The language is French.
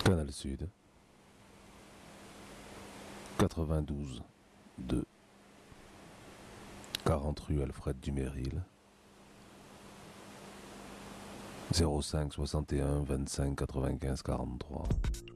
Canal Sud, 92 2, 40 rue Alfred Duméril, 05 61 25 95 43.